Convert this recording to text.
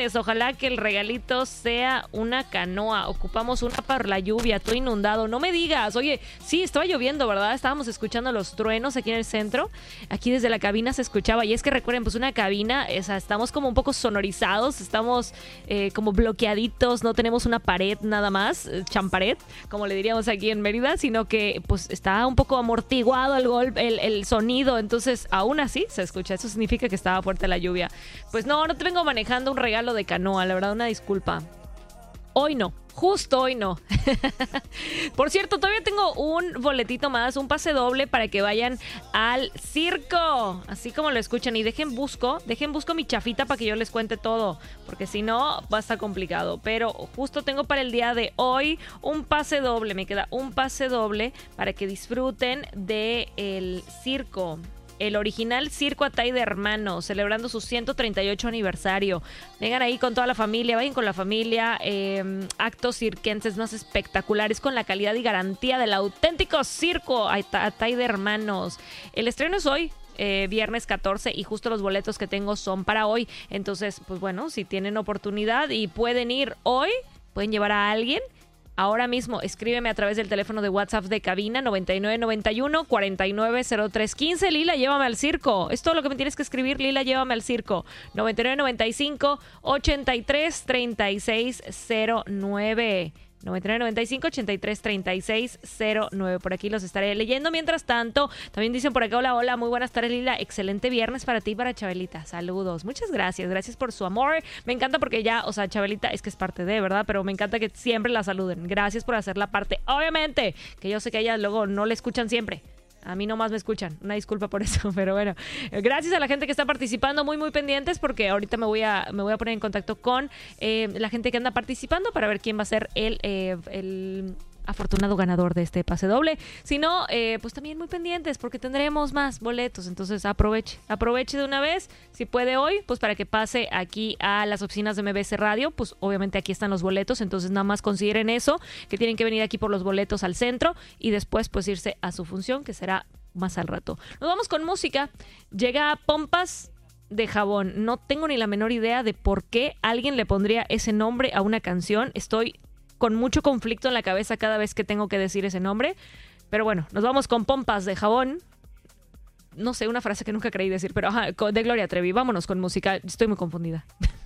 Ojalá que el regalito sea una canoa. Ocupamos una para la lluvia, todo inundado. No me digas. Oye, sí, estaba lloviendo, ¿verdad? Estábamos escuchando los truenos aquí en el centro. Aquí desde la cabina se escuchaba. Y es que recuerden, pues una cabina, estamos como un poco sonorizados, estamos como bloqueaditos, no tenemos una pared nada más, champaret, como le diríamos aquí en Mérida, sino que pues está un poco amortiguado el sonido. Entonces, aún así se escucha. Eso significa que estaba fuerte la lluvia. Pues no te vengo manejando un regalo de canoa, la verdad, una disculpa. Hoy no, justo hoy no. Por cierto, todavía tengo un boletito más, un pase doble para que vayan al circo, así como lo escuchan. Y dejen busco mi chafita para que yo les cuente todo, porque si no va a estar complicado. Pero justo tengo para el día de hoy un pase doble, me queda un pase doble para que disfruten del circo. El original Circo Atay de Hermanos, celebrando su 138 aniversario. Vengan ahí con toda la familia, vayan con la familia. Actos cirquenses más espectaculares con la calidad y garantía del auténtico Circo Atay de Hermanos. El estreno es hoy, viernes 14, y justo los boletos que tengo son para hoy. Entonces, pues bueno, si tienen oportunidad y pueden ir hoy, pueden llevar a alguien. Ahora mismo, escríbeme a través del teléfono de WhatsApp de cabina 9991-490315. Lila, llévame al circo. Es todo lo que me tienes que escribir. Lila, llévame al circo. 9995-833609. 9995-833609. Por aquí los estaré leyendo. Mientras tanto, también dicen por acá: hola, muy buenas tardes, Lila. Excelente viernes para ti y para Chabelita. Saludos. Muchas gracias por su amor. Me encanta porque ya, o sea, Chabelita es que es parte de, ¿verdad? Pero me encanta que siempre la saluden. Gracias por hacer la parte. Obviamente, que yo sé que a ella luego no le escuchan siempre. A mí nomás me escuchan. Una disculpa por eso, pero bueno. Gracias a la gente que está participando, muy pendientes, porque ahorita me voy a poner en contacto con la gente que anda participando para ver quién va a ser el afortunado ganador de este pase doble. Si no, pues también muy pendientes, porque tendremos más boletos. Entonces aproveche de una vez, si puede hoy, pues para que pase aquí a las oficinas de MBS Radio. Pues obviamente aquí están los boletos, entonces nada más consideren eso, que tienen que venir aquí por los boletos al centro y después pues irse a su función, que será más al rato. Nos vamos con música. Llega Pompas de Jabón. No tengo ni la menor idea de por qué alguien le pondría ese nombre a una canción. Estoy con mucho conflicto en la cabeza cada vez que tengo que decir ese nombre. Pero bueno, nos vamos con Pompas de Jabón. No sé, una frase que nunca creí decir, pero de Gloria Trevi. Vámonos con música. Estoy muy confundida.